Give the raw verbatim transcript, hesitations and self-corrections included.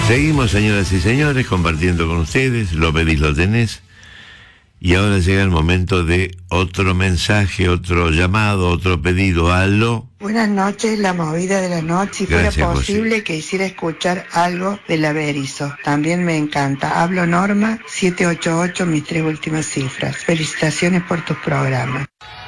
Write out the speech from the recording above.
Seguimos, señoras y señores, compartiendo con ustedes. Lo pedís, lo tenés. Y ahora llega el momento de otro mensaje, otro llamado, otro pedido. Aló. Buenas noches, la movida de la noche. Si Gracias, fuera posible José. que hiciera escuchar algo de la Berizo. También me encanta. Hablo Norma, siete ocho ocho, mis tres últimas cifras. Felicitaciones por tus programas.